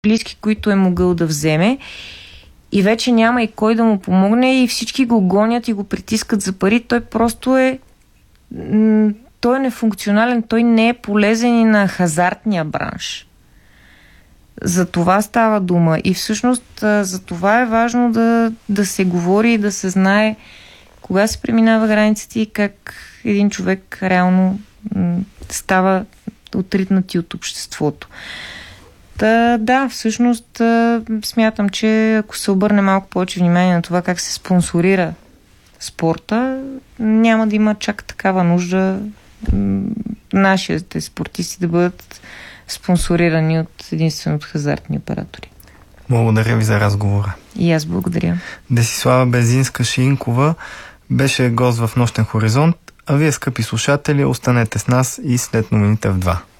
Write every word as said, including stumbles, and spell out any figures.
близки, които е могъл да вземе. И вече няма и кой да му помогне и всички го гонят и го притискат за пари. Той просто е... Той е нефункционален, той не е полезен и на хазартния бранш. За това става дума. И всъщност за това е важно да, да се говори и да се знае кога се преминава границите и как един човек реално м- става отритнати от обществото. Та, да, всъщност смятам, че ако се обърне малко повече внимание на това как се спонсорира спорта, няма да има чак такава нужда м- нашите спортисти да бъдат спонсорирани от единствено от хазартни оператори. Благодаря ви за разговора. И аз благодаря. Десислава Безинска-Шиинкова беше гост в Нощен хоризонт, а вие, скъпи слушатели, останете с нас и след новините в два.